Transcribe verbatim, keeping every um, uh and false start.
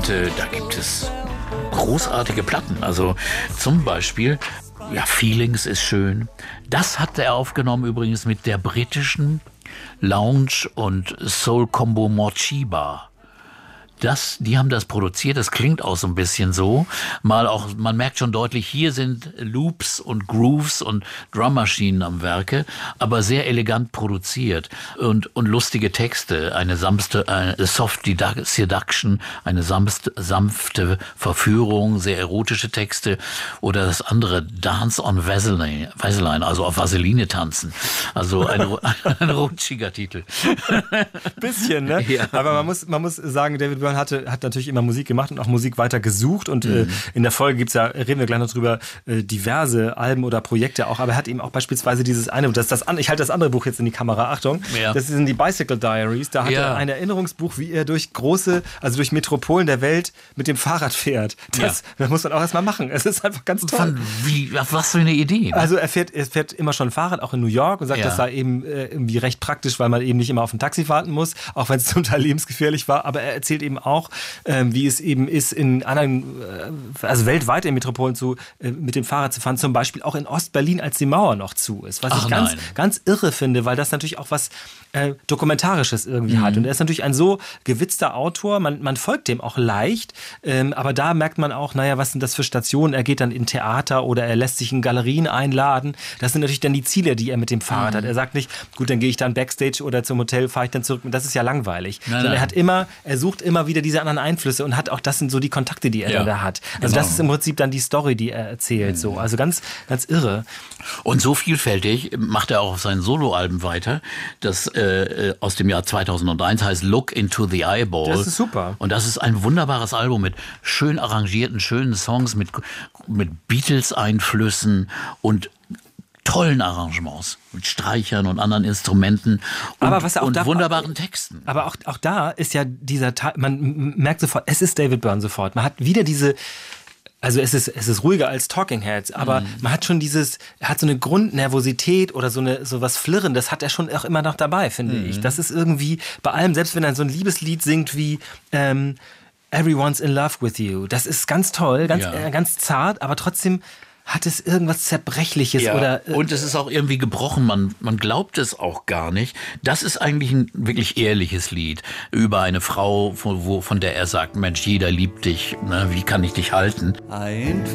Und äh, da gibt es großartige Platten. Also zum Beispiel, ja, Feelings ist schön. Das hat er aufgenommen übrigens mit der britischen Lounge- und Soul-Combo Morchiba. Das, die haben das produziert, das klingt auch so ein bisschen so. Mal auch, man merkt schon deutlich, hier sind Loops und Grooves und Drummaschinen am Werke, aber sehr elegant produziert und, und lustige Texte, eine sanfte, eine Soft Seduction, eine sanfte, sanfte Verführung, sehr erotische Texte oder das andere Dance on Vaseline, Vaseline also auf Vaseline tanzen. Also ein, ein rutschiger Titel. Bisschen, ne? Ja. Aber man muss, man muss sagen, David Byrne hatte, hat natürlich immer Musik gemacht und auch Musik weiter gesucht und mhm. äh, in der Folge gibt's ja, reden wir gleich noch drüber, äh, diverse Alben oder Projekte auch, aber er hat eben auch beispielsweise dieses eine, das, das an, ich halte das andere Buch jetzt in die Kamera, Achtung, ja. Das sind die Bicycle Diaries, da hat ja. er ein Erinnerungsbuch, wie er durch große, also durch Metropolen der Welt mit dem Fahrrad fährt. Das, ja. das muss man auch erstmal machen, es ist einfach ganz toll. Von, wie, was für eine Idee. Ne? Also er fährt, er fährt immer schon Fahrrad, auch in New York und sagt, ja. das sei eben äh, irgendwie recht praktisch, weil man eben nicht immer auf ein Taxi warten muss, auch wenn es zum Teil lebensgefährlich war, aber er erzählt eben auch, ähm, wie es eben ist, in anderen, äh, also weltweit in Metropolen zu, äh, mit dem Fahrrad zu fahren, zum Beispiel auch in Ostberlin, als die Mauer noch zu ist, was Ach, ich ganz, ganz irre finde, weil das natürlich auch was äh, Dokumentarisches irgendwie mhm. hat und er ist natürlich ein so gewitzter Autor, man, man folgt dem auch leicht, ähm, aber da merkt man auch, naja, was sind das für Stationen, er geht dann in Theater oder er lässt sich in Galerien einladen, das sind natürlich dann die Ziele, die er mit dem Fahrrad mhm. hat, er sagt nicht, gut, dann gehe ich dann Backstage oder zum Hotel, fahre ich dann zurück, das ist ja langweilig, nein, sondern nein. er hat immer, er sucht immer wieder diese anderen Einflüsse und hat auch, das sind so die Kontakte, die er ja, da hat. Also genau. das ist im Prinzip dann die Story, die er erzählt, so, also ganz, ganz irre. Und so vielfältig macht er auch auf seinen Soloalben weiter, das äh, aus dem Jahr zweitausendeins heißt Look into the Eyeball. Das ist super. Und das ist ein wunderbares Album mit schön arrangierten, schönen Songs, mit, mit Beatles-Einflüssen und tollen Arrangements mit Streichern und anderen Instrumenten und, aber was auch und da, wunderbaren Texten. Aber auch, auch da ist ja dieser Teil, man merkt sofort, es ist David Byrne sofort. Man hat wieder diese, also es ist, es ist ruhiger als Talking Heads, aber mm. man hat schon dieses, er hat so eine Grundnervosität oder so eine, so was Flirren, das hat er schon auch immer noch dabei, finde mm. ich. Das ist irgendwie bei allem, selbst wenn er so ein Liebeslied singt wie, ähm, Everyone's in love with you. Das ist ganz toll, ganz, ja. äh, ganz zart, aber trotzdem hat es irgendwas Zerbrechliches ja, oder äh und es ist auch irgendwie gebrochen, man, man glaubt es auch gar nicht. Das ist eigentlich ein wirklich ehrliches Lied über eine Frau, von, wo, von der er sagt, Mensch, jeder liebt dich, ne? Wie kann ich dich halten?